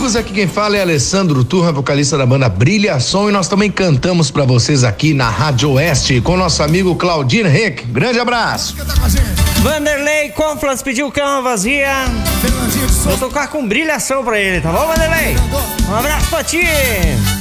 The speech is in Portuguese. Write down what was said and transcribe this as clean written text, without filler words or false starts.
amigos, aqui quem fala é Alessandro Turra, vocalista da banda Brilhação, e nós também cantamos pra vocês aqui na Rádio Oeste com nosso amigo Claudinho Henrique. Grande abraço. Vanderlei Conflas pediu cama vazia. Vou tocar com Brilhação pra ele, tá bom, Vanderlei? Um abraço pra ti.